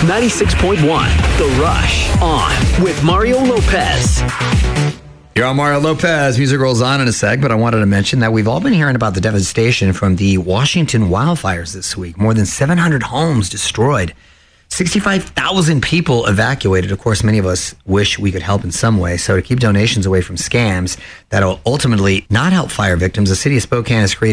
96.1 The Rush on with Mario Lopez. You're on Mario Lopez. Music rolls on in a sec, but I wanted to mention that we've all been hearing about the devastation from the Washington wildfires this week. More than 700 homes destroyed. 65,000 people evacuated. Of course, many of us wish we could help in some way. So to keep donations away from scams that'll ultimately not help fire victims, the city of Spokane has created